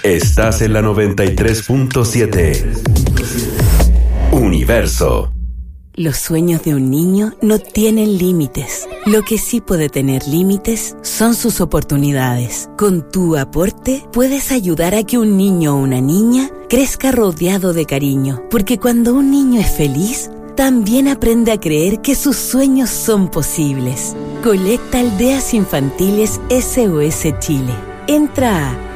Estás en la 93.7. Universo. Los sueños de un niño no tienen límites. Lo que sí puede tener límites son sus oportunidades. Con tu aporte puedes ayudar a que un niño o una niña crezca rodeado de cariño. Porque cuando un niño es feliz, también aprende a creer que sus sueños son posibles. Colecta Aldeas Infantiles SOS Chile. Entra a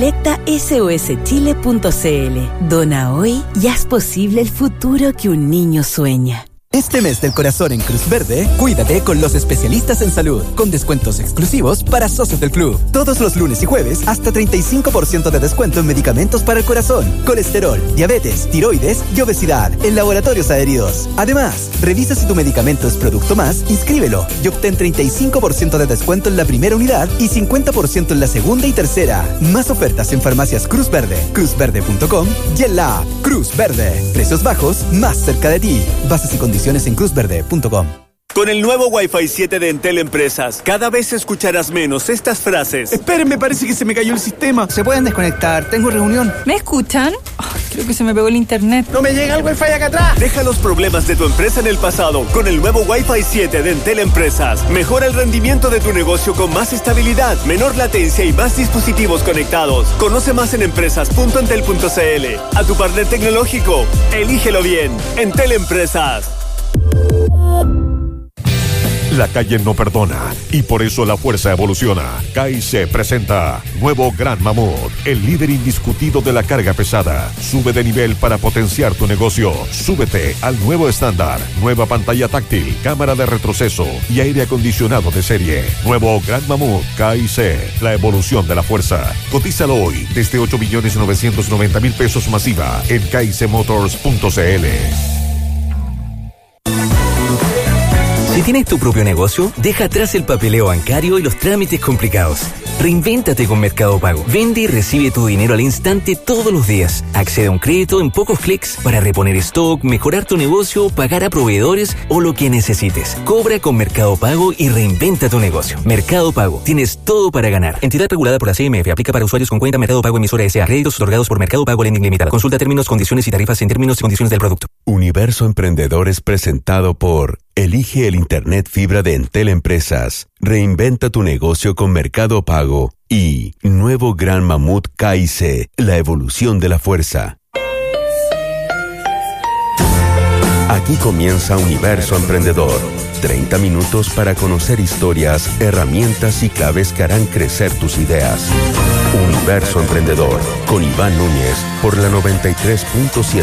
colectasoschile.cl. Dona hoy y haz posible el futuro que un niño sueña. Este mes del corazón en Cruz Verde, cuídate con los especialistas en salud, con descuentos exclusivos para socios del club. Todos los lunes y jueves, hasta 35% de descuento en medicamentos para el corazón, colesterol, diabetes, tiroides y obesidad en laboratorios adheridos. Además, revisa si tu medicamento es producto más, inscríbelo y obtén 35% de descuento en la primera unidad y 50% en la segunda y tercera. Más ofertas en farmacias Cruz Verde, cruzverde.com y en la app Cruz Verde. Precios bajos, más cerca de ti. Bases y condiciones en cruzverde.com. Con el nuevo Wi-Fi 7 de Entel Empresas, cada vez escucharás menos estas frases. Esperen, parece que se me cayó el sistema. ¿Se pueden desconectar? Tengo reunión. ¿Me escuchan? Creo que se me pegó el internet. ¡No me llega el Wi-Fi acá atrás! Deja los problemas de tu empresa en el pasado con el nuevo Wi-Fi 7 de Entel Empresas. Mejora el rendimiento de tu negocio con más estabilidad, menor latencia y más dispositivos conectados. Conoce más en empresas.entel.cl. A tu partner tecnológico, elígelo bien. Entel Empresas. La calle no perdona y por eso la fuerza evoluciona. KIC presenta nuevo Gran Mamut, el líder indiscutido de la carga pesada. Sube de nivel para potenciar tu negocio. Súbete al nuevo estándar. Nueva pantalla táctil, cámara de retroceso y aire acondicionado de serie. Nuevo Gran Mamut KIC, la evolución de la fuerza. Cotízalo hoy desde 8.990.000 pesos masiva en kicmotors.cl. Si tienes tu propio negocio, deja atrás el papeleo bancario y los trámites complicados. Reinvéntate con Mercado Pago. Vende y recibe tu dinero al instante todos los días. Accede a un crédito en pocos clics para reponer stock, mejorar tu negocio, pagar a proveedores o lo que necesites. Cobra con Mercado Pago y reinventa tu negocio. Mercado Pago. Tienes todo para ganar. Entidad regulada por la CMF. Aplica para usuarios con cuenta Mercado Pago emisora S.A. Créditos otorgados por Mercado Pago Lending Limitada. Consulta términos, condiciones y tarifas en términos y condiciones del producto. Universo Emprendedor es presentado por Elige el Internet Fibra de Entel Empresas. Reinventa tu negocio con Mercado Pago. Y nuevo Gran Mamut KIC, la evolución de la fuerza. Aquí comienza Universo Emprendedor. 30 minutos para conocer historias, herramientas y claves que harán crecer tus ideas. Universo Emprendedor, con Iván Núñez, por la 93.7.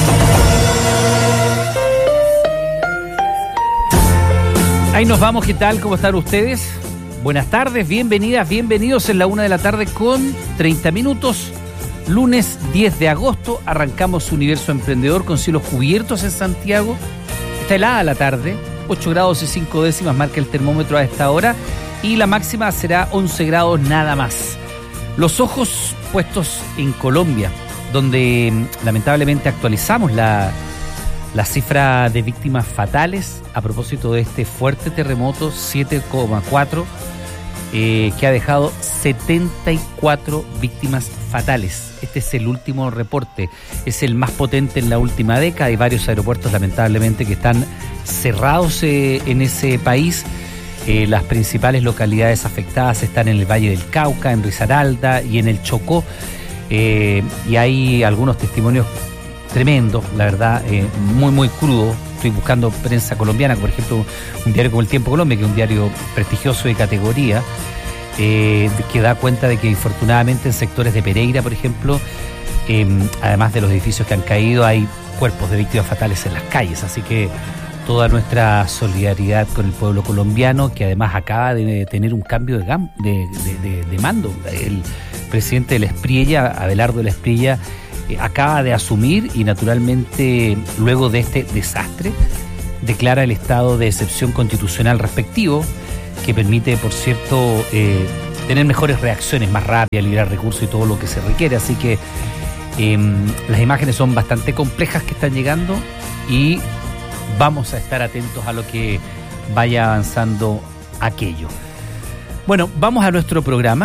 Ahí nos vamos, ¿qué tal? ¿Cómo están ustedes? Buenas tardes, bienvenidas, bienvenidos en la 1 de la tarde con 30 minutos. Lunes 10 de agosto, arrancamos Universo Emprendedor con cielos cubiertos en Santiago. Está helada la tarde, 8 grados y 5 décimas marca el termómetro a esta hora y la máxima será 11 grados nada más. Los ojos puestos en Colombia, donde lamentablemente actualizamos la cifra de víctimas fatales a propósito de este fuerte terremoto 7,4 que ha dejado 74 víctimas fatales. Este es el último reporte, es el más potente en la última década. Hay varios aeropuertos lamentablemente que están cerrados en ese país. Las principales localidades afectadas están en el Valle del Cauca, en Risaralda y en el Chocó. Y hay algunos testimonios tremendo, la verdad, muy crudo. Estoy buscando prensa colombiana, por ejemplo, un diario como El Tiempo Colombia, que es un diario prestigioso de categoría, que da cuenta de que infortunadamente en sectores de Pereira, por ejemplo, además de los edificios que han caído, hay cuerpos de víctimas fatales en las calles. Así que toda nuestra solidaridad con el pueblo colombiano, que además acaba de tener un cambio de mando. El presidente de la Espriella, Abelardo de la Espriella, acaba de asumir y naturalmente luego de este desastre declara el estado de excepción constitucional respectivo, que permite, por cierto, tener mejores reacciones más rápidas, liberar recursos y todo lo que se requiere. Así que las imágenes son bastante complejas que están llegando y vamos a estar atentos a lo que vaya avanzando aquello. Bueno, vamos a nuestro programa.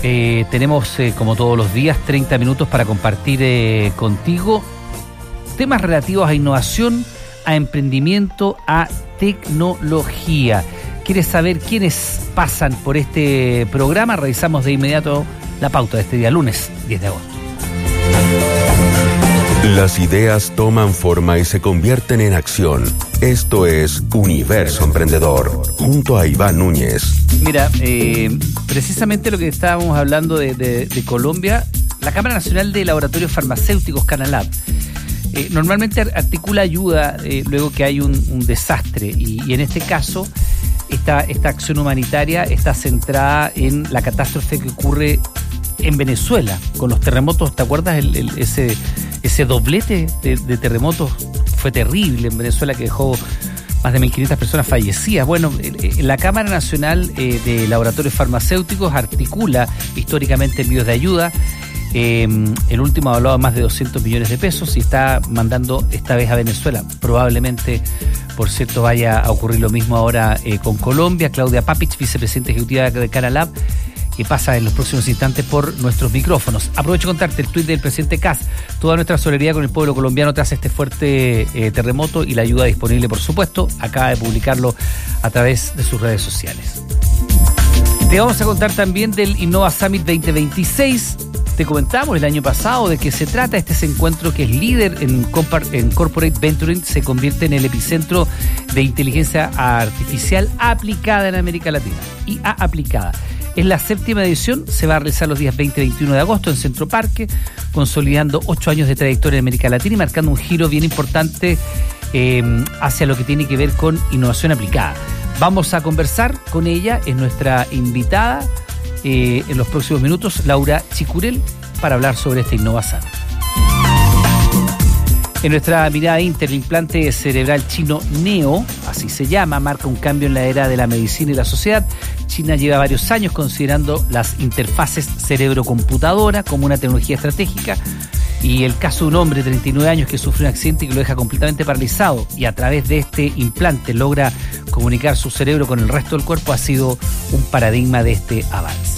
tenemos, como todos los días, 30 minutos para compartir contigo temas relativos a innovación, a emprendimiento, a tecnología. ¿Quieres saber quiénes pasan por este programa? Revisamos de inmediato la pauta de este día, lunes 10 de agosto. Las ideas toman forma y se convierten en acción. Esto es Universo Emprendedor, junto a Iván Núñez. Mira, precisamente lo que estábamos hablando de Colombia, la Cámara Nacional de Laboratorios Farmacéuticos, Canalab, normalmente articula ayuda luego que hay un desastre y en este caso esta acción humanitaria está centrada en la catástrofe que ocurre en Venezuela con los terremotos. ¿Te acuerdas? Ese doblete de terremotos fue terrible en Venezuela, que dejó más de 1.500 personas fallecidas. Bueno, la Cámara Nacional de Laboratorios Farmacéuticos articula históricamente envíos de ayuda. El último ha hablado de más de 200 millones de pesos y está mandando esta vez a Venezuela. Probablemente, por cierto, vaya a ocurrir lo mismo ahora con Colombia. Claudia Papich, vicepresidenta ejecutiva de Canalab, que pasa en los próximos instantes por nuestros micrófonos. Aprovecho de contarte el tuit del presidente Kast. Toda nuestra solidaridad con el pueblo colombiano tras este fuerte terremoto y la ayuda disponible, por supuesto. Acaba de publicarlo a través de sus redes sociales. Te vamos a contar también del Innova Summit 2026. Te comentamos el año pasado de qué se trata. Este es encuentro que es líder en Corporate Venturing, se convierte en el epicentro de inteligencia artificial aplicada en América Latina. IA aplicada. Es la 7ª edición, se va a realizar los días 20 y 21 de agosto en Centro Parque, consolidando 8 años de trayectoria en América Latina y marcando un giro bien importante hacia lo que tiene que ver con innovación aplicada. Vamos a conversar con ella, es nuestra invitada en los próximos minutos, Laura Chicurel, para hablar sobre esta innovación. En nuestra mirada inter, el implante cerebral chino Neo, así se llama, marca un cambio en la era de la medicina y la sociedad. China lleva varios años considerando las interfaces cerebro-computadora como una tecnología estratégica, y el caso de un hombre de 39 años que sufre un accidente y que lo deja completamente paralizado y a través de este implante logra comunicar su cerebro con el resto del cuerpo ha sido un paradigma de este avance.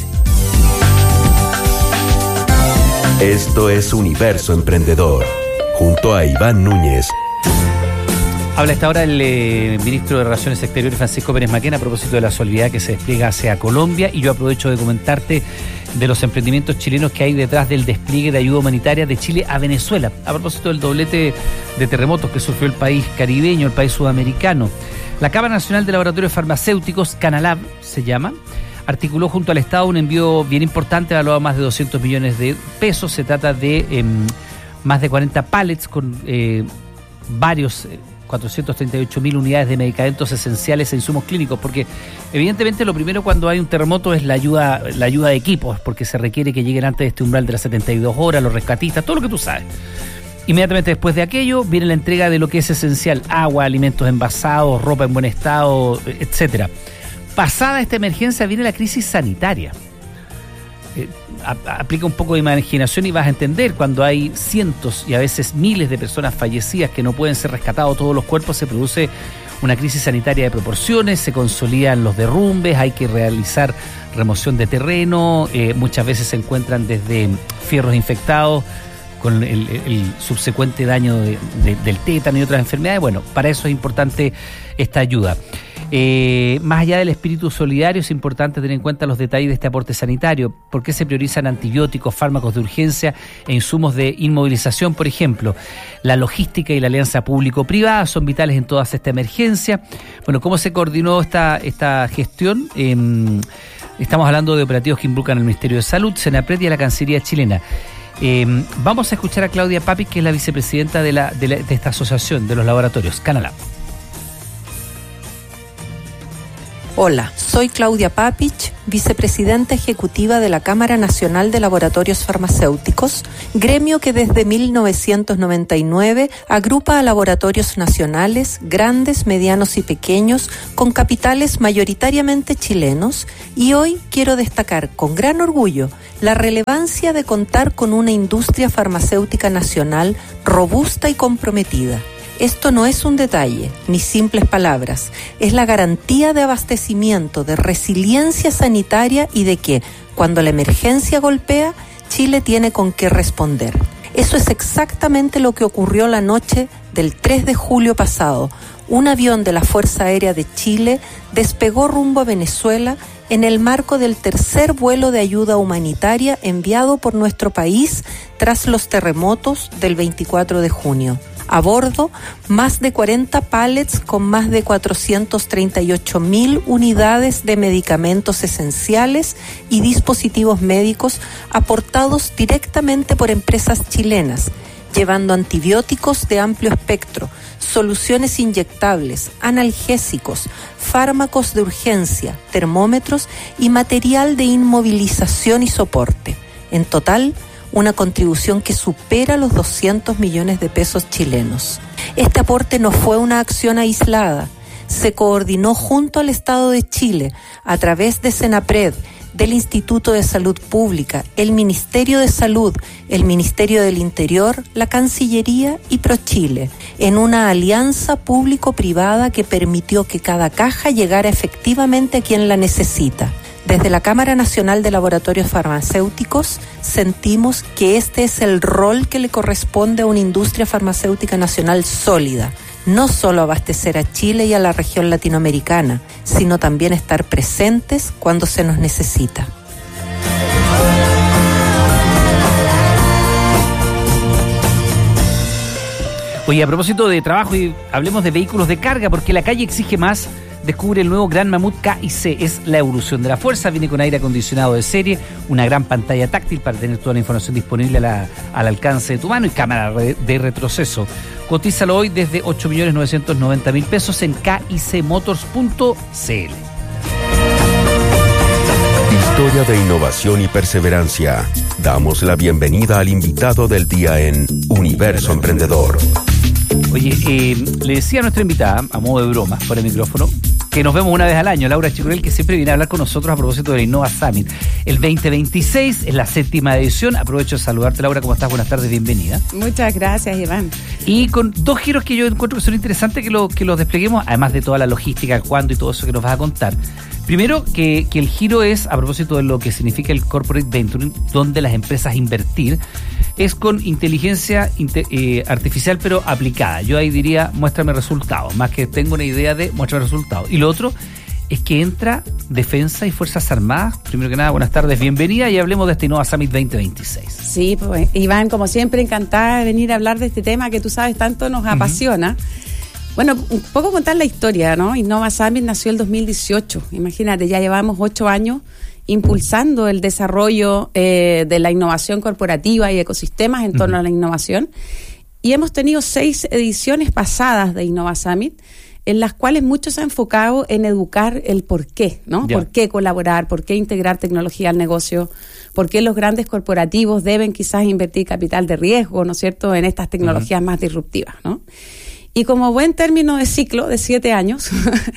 Esto es Universo Emprendedor, junto a Iván Núñez. Habla a esta hora el ministro de Relaciones Exteriores, Francisco Pérez Maquena, a propósito de la solidaridad que se despliega hacia Colombia, y yo aprovecho de comentarte de los emprendimientos chilenos que hay detrás del despliegue de ayuda humanitaria de Chile a Venezuela, a propósito del doblete de terremotos que sufrió el país caribeño, el país sudamericano. La Cámara Nacional de Laboratorios Farmacéuticos, Canalab se llama, articuló junto al Estado un envío bien importante, evaluado a más de 200 millones de pesos. Se trata de más de 40 pallets con varios 438.000 unidades de medicamentos esenciales e insumos clínicos, porque evidentemente lo primero cuando hay un terremoto es la ayuda de equipos, porque se requiere que lleguen antes de este umbral de las 72 horas, los rescatistas, todo lo que tú sabes. Inmediatamente después de aquello viene la entrega de lo que es esencial: agua, alimentos envasados, ropa en buen estado, etcétera. Pasada esta emergencia viene la crisis sanitaria. Aplica un poco de imaginación y vas a entender, cuando hay cientos y a veces miles de personas fallecidas que no pueden ser rescatados todos los cuerpos, se produce una crisis sanitaria de proporciones, se consolidan los derrumbes, hay que realizar remoción de terreno, muchas veces se encuentran desde fierros infectados con el subsecuente daño del tétano y otras enfermedades. Bueno, para eso es importante esta ayuda. Más allá del espíritu solidario, es importante tener en cuenta los detalles de este aporte sanitario. ¿Por qué se priorizan antibióticos, fármacos de urgencia e insumos de inmovilización, por ejemplo? La logística y la alianza público-privada son vitales en toda esta emergencia. Bueno, ¿cómo se coordinó esta gestión? Estamos hablando de operativos que involucran al Ministerio de Salud, Senapred y a la Cancillería chilena. Vamos a escuchar a Claudia Papich, que es la vicepresidenta de esta asociación de los laboratorios, Canalab. Hola, soy Claudia Papich, vicepresidenta ejecutiva de la Cámara Nacional de Laboratorios Farmacéuticos, gremio que desde 1999 agrupa a laboratorios nacionales, grandes, medianos y pequeños, con capitales mayoritariamente chilenos, y hoy quiero destacar con gran orgullo la relevancia de contar con una industria farmacéutica nacional robusta y comprometida. Esto no es un detalle, ni simples palabras. Es la garantía de abastecimiento, de resiliencia sanitaria y de que, cuando la emergencia golpea, Chile tiene con qué responder. Eso es exactamente lo que ocurrió la noche del 3 de julio pasado. Un avión de la Fuerza Aérea de Chile despegó rumbo a Venezuela en el marco del tercer vuelo de ayuda humanitaria enviado por nuestro país tras los terremotos del 24 de junio. A bordo, más de 40 pallets con más de 438.000 unidades de medicamentos esenciales y dispositivos médicos aportados directamente por empresas chilenas, llevando antibióticos de amplio espectro, soluciones inyectables, analgésicos, fármacos de urgencia, termómetros y material de inmovilización y soporte. En total, una contribución que supera los 200 millones de pesos chilenos. Este aporte no fue una acción aislada, se coordinó junto al Estado de Chile a través de Senapred, del Instituto de Salud Pública, el Ministerio de Salud, el Ministerio del Interior, la Cancillería y ProChile, en una alianza público-privada que permitió que cada caja llegara efectivamente a quien la necesita. Desde la Cámara Nacional de Laboratorios Farmacéuticos sentimos que este es el rol que le corresponde a una industria farmacéutica nacional sólida. No solo abastecer a Chile y a la región latinoamericana, sino también estar presentes cuando se nos necesita. Oye, a propósito de trabajo, y hablemos de vehículos de carga, porque la calle exige más. Descubre el nuevo Gran Mamut KIC, es la evolución de la fuerza, viene con aire acondicionado de serie, una gran pantalla táctil para tener toda la información disponible al alcance de tu mano y cámara de retroceso. Cotízalo hoy desde 8.990.000 pesos en kicmotors.cl. Historia de innovación y perseverancia. Damos la bienvenida al invitado del día en Universo Emprendedor. Oye, le decía a nuestra invitada, a modo de broma, por el micrófono, que nos vemos una vez al año, Laura Chicurel, que siempre viene a hablar con nosotros a propósito de la Innova Summit. El 2026 es la 7ª edición. Aprovecho de saludarte, Laura, ¿cómo estás? Buenas tardes, bienvenida. Muchas gracias, Iván. Y con dos giros que yo encuentro que son interesantes que los despleguemos, además de toda la logística, cuándo y todo eso que nos vas a contar. Primero, que el giro es, a propósito de lo que significa el Corporate Venturing, donde las empresas invertir, es con inteligencia artificial, pero aplicada. Yo ahí diría, muéstrame resultados, más que tengo una idea de muéstrame resultados. Y lo otro es que entra Defensa y Fuerzas Armadas. Primero que nada, buenas tardes, bienvenida, y hablemos de este Innova Summit 2026. Sí, pues Iván, como siempre, encantada de venir a hablar de este tema que tú sabes tanto nos apasiona. Bueno, un poco contar la historia, ¿no? Innova Summit nació el 2018. Imagínate, ya llevamos 8 años impulsando el desarrollo de la innovación corporativa y ecosistemas en torno a la innovación. Y hemos tenido 6 ediciones pasadas de Innova Summit, en las cuales mucho se ha enfocado en educar el por qué, ¿no? Ya. Por qué colaborar, por qué integrar tecnología al negocio, por qué los grandes corporativos deben quizás invertir capital de riesgo, ¿no es cierto?, en estas tecnologías más disruptivas, ¿no? Y como buen término de ciclo de 7 años,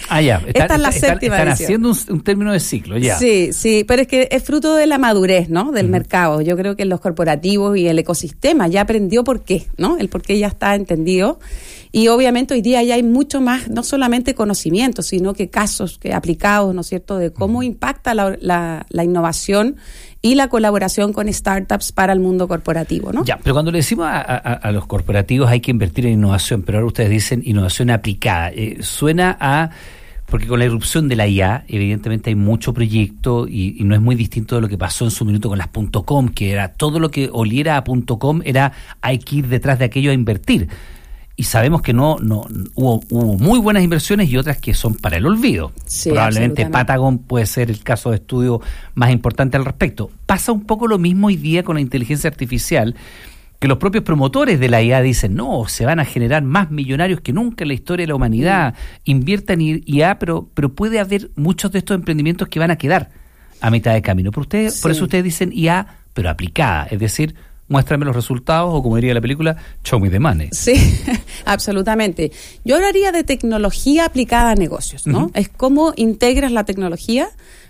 esta es la 7ª edición. Están haciendo un término de ciclo, ya. Sí, sí, pero es que es fruto de la madurez, ¿no?, del mercado. Yo creo que los corporativos y el ecosistema ya aprendió por qué, ¿no? El por qué ya está entendido. Y obviamente hoy día ya hay mucho más, no solamente conocimiento, sino que casos que aplicados, ¿no es cierto?, de cómo impacta la innovación y la colaboración con startups para el mundo corporativo, ¿no? Ya, pero cuando le decimos a los corporativos hay que invertir en innovación, pero ahora ustedes dicen innovación aplicada, suena a... Porque con la irrupción de la IA, evidentemente hay mucho proyecto y no es muy distinto de lo que pasó en su minuto con las .com, que era todo lo que oliera a .com, era hay que ir detrás de aquello a invertir. Y sabemos que no hubo muy buenas inversiones y otras que son para el olvido. Sí, probablemente Patagon puede ser el caso de estudio más importante al respecto. Pasa un poco lo mismo hoy día con la inteligencia artificial, que los propios promotores de la IA dicen, no, se van a generar más millonarios que nunca en la historia de la humanidad, inviertan en IA, pero puede haber muchos de estos emprendimientos que van a quedar a mitad de camino. Por eso ustedes dicen IA, pero aplicada, es decir, muéstrame los resultados, o como diría la película, show me the money. Sí, absolutamente. Yo hablaría de tecnología aplicada a negocios, ¿no? Es cómo integras la tecnología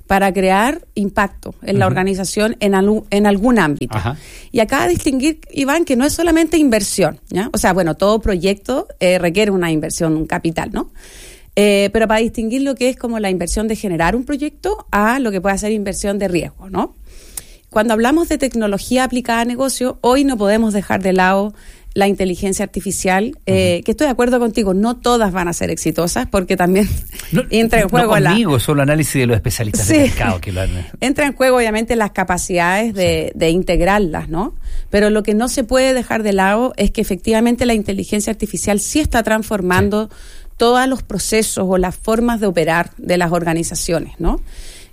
para crear impacto en la organización en algún ámbito. Ajá. Y acá distinguir, Iván, que no es solamente inversión, ¿ya? O sea, bueno, todo proyecto requiere una inversión, un capital, ¿no? Pero para distinguir lo que es como la inversión de generar un proyecto a lo que puede ser inversión de riesgo, ¿no? Cuando hablamos de tecnología aplicada a negocio, hoy no podemos dejar de lado la inteligencia artificial, que estoy de acuerdo contigo, no todas van a ser exitosas, porque también entra en juego solo análisis de los especialistas del mercado que lo han... Entra en juego obviamente las capacidades de integrarlas, ¿no? Pero lo que no se puede dejar de lado es que efectivamente la inteligencia artificial sí está transformando todos los procesos o las formas de operar de las organizaciones, ¿no?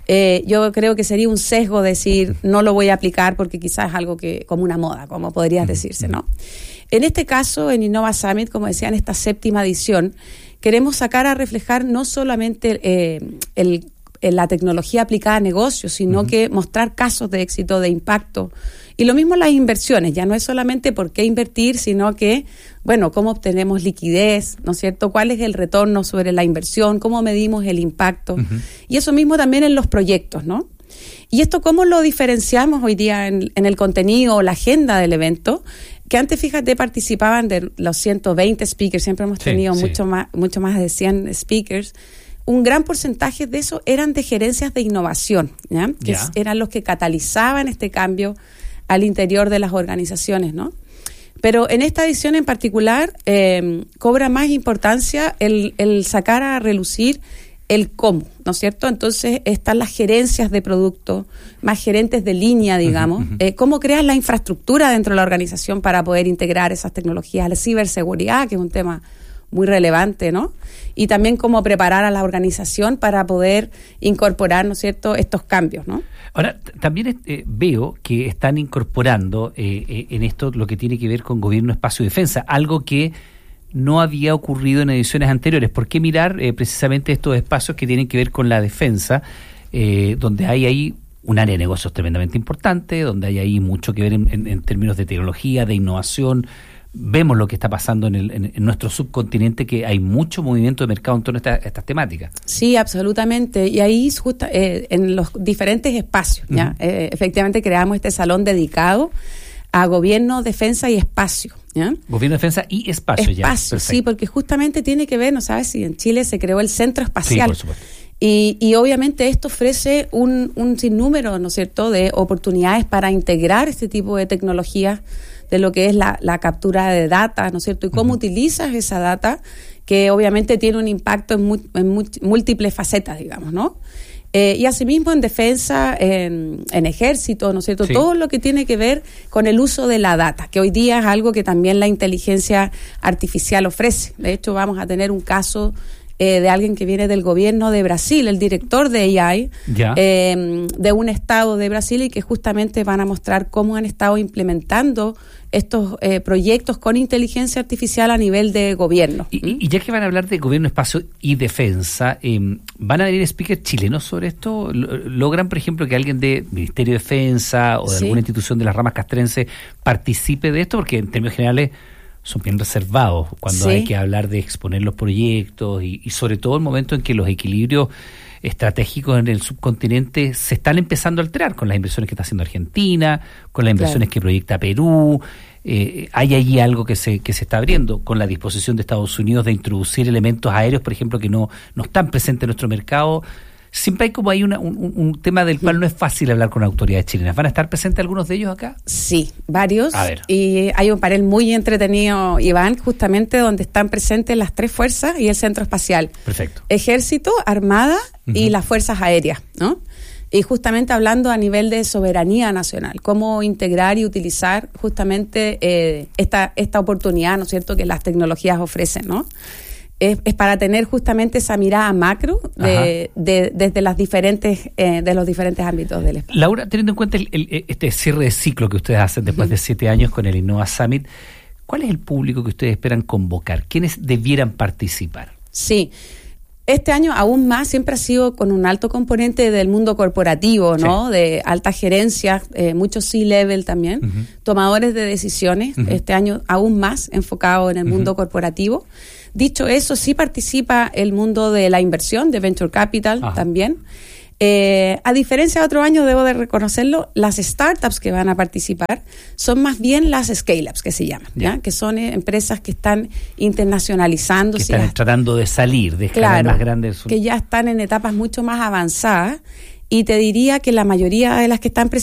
Yo creo que sería un sesgo decir no lo voy a aplicar porque quizás es algo que como una moda, como podrías decirse, ¿no? En este caso, en Innova Summit, como decía, en esta 7ª edición, queremos sacar a reflejar no solamente la tecnología aplicada a negocios, sino que mostrar casos de éxito, de impacto. Y lo mismo las inversiones, ya no es solamente por qué invertir, sino que, bueno, cómo obtenemos liquidez, ¿no es cierto? ¿Cuál es el retorno sobre la inversión? ¿Cómo medimos el impacto? Y eso mismo también en los proyectos, ¿no? Y esto, ¿cómo lo diferenciamos hoy día en el contenido o la agenda del evento? Que antes, fíjate, participaban de los 120 speakers, siempre hemos tenido mucho más de 100 speakers. Un gran porcentaje de eso eran de gerencias de innovación, ¿ya? Que eran los que catalizaban este cambio al interior de las organizaciones, ¿no? Pero en esta edición en particular cobra más importancia el sacar a relucir el cómo, ¿no es cierto? Entonces están las gerencias de producto, más gerentes de línea, digamos, cómo creas la infraestructura dentro de la organización para poder integrar esas tecnologías, la ciberseguridad, que es un tema muy relevante, ¿no? Y también cómo preparar a la organización para poder incorporar, ¿no es cierto?, estos cambios, ¿no? Ahora, también veo que están incorporando en esto lo que tiene que ver con gobierno, espacio y defensa, algo que no había ocurrido en ediciones anteriores. ¿Por qué mirar precisamente estos espacios que tienen que ver con la defensa, donde hay ahí un área de negocios tremendamente importante, donde hay ahí mucho que ver en términos de tecnología, de innovación? Vemos lo que está pasando en nuestro subcontinente, que hay mucho movimiento de mercado en torno a estas temáticas. Sí, absolutamente. Y ahí en los diferentes espacios, ¿ya? Efectivamente creamos este salón dedicado a gobierno, defensa y espacio, ¿ya? Gobierno, defensa y espacio. Espacio, sí, porque justamente tiene que ver, ¿no sabes? Si en Chile se creó el Centro Espacial. Sí, por supuesto. Y obviamente esto ofrece un sinnúmero, ¿no es cierto?, de oportunidades para integrar este tipo de tecnologías, de lo que es la captura de data, ¿no es cierto? Y cómo utilizas esa data, que obviamente tiene un impacto en múltiples facetas, digamos, ¿no? Y asimismo en defensa, en ejército, ¿no es cierto? Sí. Todo lo que tiene que ver con el uso de la data, que hoy día es algo que también la inteligencia artificial ofrece. De hecho, vamos a tener un caso de alguien que viene del gobierno de Brasil, el director de AI, de un estado de Brasil, y que justamente van a mostrar cómo han estado implementando estos proyectos con inteligencia artificial a nivel de gobierno. Y ya que van a hablar de gobierno, espacio y defensa, ¿van a venir speakers chilenos sobre esto? ¿Logran, por ejemplo, que alguien de Ministerio de Defensa o de alguna institución de las ramas castrenses participe de esto? Porque en términos generales son bien reservados cuando hay que hablar de exponer los proyectos y sobre todo el momento en que los equilibrios estratégicos en el subcontinente se están empezando a alterar con las inversiones que está haciendo Argentina, con las inversiones que proyecta Perú. Hay allí algo que se está abriendo con la disposición de Estados Unidos de introducir elementos aéreos, por ejemplo, que no están presentes en nuestro mercado. Siempre hay como un tema del cual no es fácil hablar con autoridades chilenas. ¿Van a estar presentes algunos de ellos acá? Sí, varios. A ver. Y hay un panel muy entretenido, Iván, justamente donde están presentes las 3 fuerzas y el Centro Espacial. Perfecto. Ejército, Armada y las Fuerzas Aéreas, ¿no? Y justamente hablando a nivel de soberanía nacional, cómo integrar y utilizar justamente esta oportunidad, ¿no es cierto?, que las tecnologías ofrecen, ¿no? Es para tener justamente esa mirada macro desde las diferentes de los diferentes ámbitos del espacio. Laura, teniendo en cuenta este cierre de ciclo que ustedes hacen después de 7 años con el Innova Summit, ¿cuál es el público que ustedes esperan convocar? ¿Quiénes debieran participar? Sí. Este año aún más siempre ha sido con un alto componente del mundo corporativo, ¿no? Sí. De alta gerencia, mucho C-level también, tomadores de decisiones. Este año aún más enfocado en el mundo corporativo. Dicho eso, sí participa el mundo de la inversión, de Venture Capital también. A diferencia de otros años, debo de reconocerlo, las startups que van a participar son más bien las scale-ups, que se llaman, ¿ya? Que son empresas que están internacionalizando. Que están tratando de salir, de escalar más grandes. Que ya están en etapas mucho más avanzadas. Y te diría que la mayoría de las que están